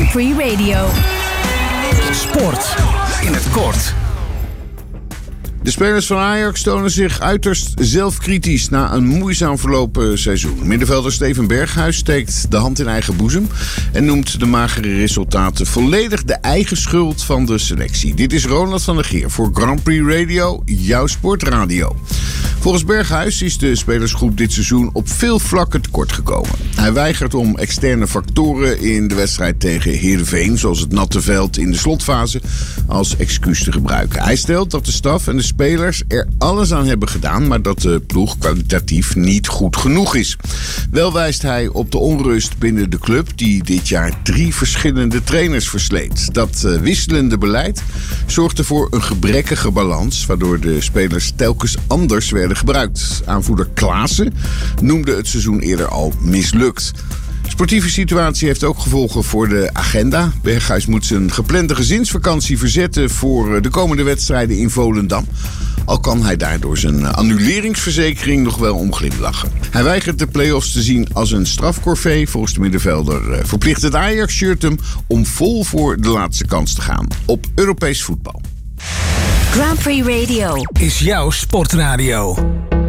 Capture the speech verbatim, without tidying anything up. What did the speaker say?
Grand Prix Radio. Sport in het kort. De spelers van Ajax tonen zich uiterst zelfkritisch na een moeizaam verlopen seizoen. Middenvelder Steven Berghuis steekt de hand in eigen boezem en noemt de magere resultaten volledig de eigen schuld van de selectie. Dit is Ronald van der Geer voor Grand Prix Radio, jouw sportradio. Volgens Berghuis is de spelersgroep dit seizoen op veel vlakken tekort gekomen. Hij weigert om externe factoren in de wedstrijd tegen Heerenveen, zoals het natte veld in de slotfase, als excuus te gebruiken. Hij stelt dat de staf en de spelers er alles aan hebben gedaan, maar dat de ploeg kwalitatief niet goed genoeg is. Wel wijst hij op de onrust binnen de club, die dit jaar drie verschillende trainers versleet. Dat uh, wisselende beleid zorgde voor een gebrekkige balans, waardoor de spelers telkens anders werden gebruikt. Aanvoerder Klaassen noemde het seizoen eerder al mislukt. De sportieve situatie heeft ook gevolgen voor de agenda. Berghuis moet zijn geplande gezinsvakantie verzetten voor de komende wedstrijden in Volendam. Al kan hij daardoor zijn annuleringsverzekering nog wel om glimlachen. Hij weigert de play-offs te zien als een strafcorvée. Volgens de middenvelder verplicht het Ajax-shirt hem om vol voor de laatste kans te gaan op Europees voetbal. Grand Prix Radio is jouw sportradio.